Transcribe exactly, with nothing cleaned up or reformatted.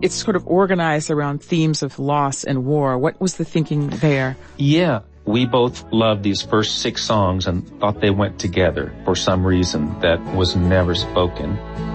it's sort of organized around themes of loss and war. What was the thinking there? Yeah, we both loved these first six songs and thought they went together for some reason that was never spoken.